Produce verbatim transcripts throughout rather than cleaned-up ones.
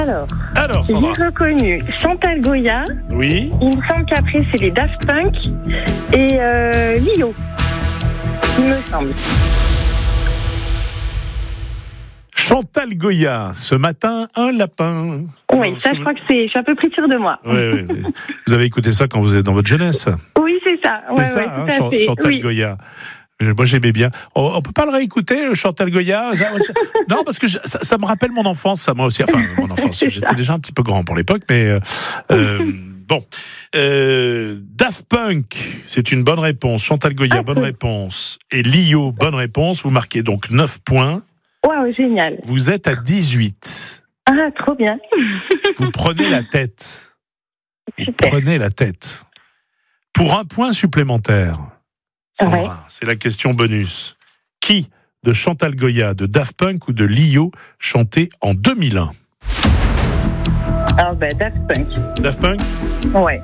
Alors, Alors, j'ai Sandra. reconnu Chantal Goya. Oui. Il me semble qu'après, c'est les Daft Punk et euh, Lio. Il me semble. Chantal Goya, ce matin, un lapin. Oui, ça, je crois que c'est. Je suis à peu près sûre de moi. Oui, oui, oui. Vous avez écouté ça quand vous êtes dans votre jeunesse. Oui, c'est ça. C'est Ouais, ça, ouais, hein, tout à Chan- fait. Chantal Oui. Goya. Moi, j'aimais bien. On, on peut pas le réécouter, le Chantal Goya? Non, parce que je- ça, ça me rappelle mon enfance, ça, moi aussi. Enfin, mon enfance. C'est J'étais ça. déjà un petit peu grand pour l'époque, mais euh, euh, bon. Euh, Daft Punk, c'est une bonne réponse. Chantal Goya, Ah, bonne oui. réponse. Et Lio, bonne réponse. Vous marquez donc neuf points. Waouh, génial. Vous êtes à dix-huit. Ah, trop bien. Vous prenez la tête. Vous Super. prenez la tête. Pour un point supplémentaire, Sandra, Ouais. c'est la question bonus. Qui de Chantal Goya, de Daft Punk ou de Lio chantait en deux mille un? Alors, ben, Daft Punk. Daft Punk? Ouais.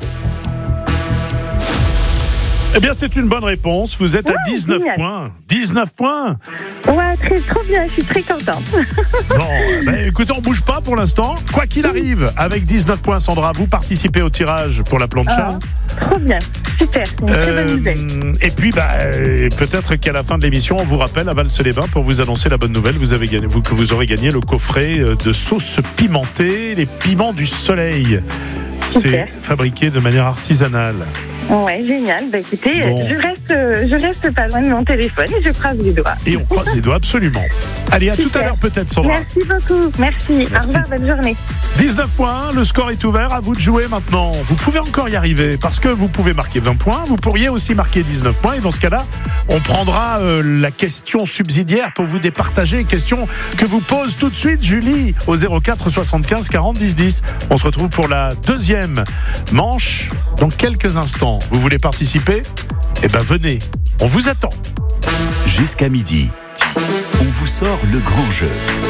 Eh bien, c'est une bonne réponse. Vous êtes à Ouais, dix-neuf génial. points. dix-neuf points. Ouais, très, trop bien. Je suis très contente. Bon, ben, écoutez, on bouge pas pour l'instant. Quoi qu'il arrive, avec dix-neuf points, Sandra, vous participez au tirage pour la plancha. Ah, trop bien. Super. C'est une très bonne nouvelle. Euh, et puis, bah, euh, peut-être qu'à la fin de l'émission, on vous rappelle à Valls-les-Bains pour vous annoncer la bonne nouvelle. Vous avez gagné, vous, que vous aurez gagné le coffret euh, de sauce pimentée, les piments du soleil. C'est Super. fabriqué de manière artisanale. Ouais, génial. Bah écoutez, Bon. je reste, euh, je reste pas loin de mon téléphone et je croise les doigts. Et on croise les doigts absolument. Allez, à Super. tout à l'heure peut-être, Sandra. Merci beaucoup. Merci. Merci. Au revoir. Bonne journée. dix-neuf points, le score est ouvert, à vous de jouer maintenant. Vous pouvez encore y arriver parce que vous pouvez marquer vingt points, vous pourriez aussi marquer dix-neuf points et dans ce cas-là, on prendra euh, la question subsidiaire pour vous départager, question que vous pose tout de suite Julie au zéro quatre soixante-quinze quarante dix dix. On se retrouve pour la deuxième manche dans quelques instants. Vous voulez participer? Eh ben venez, on vous attend. Jusqu'à midi, on vous sort le grand jeu.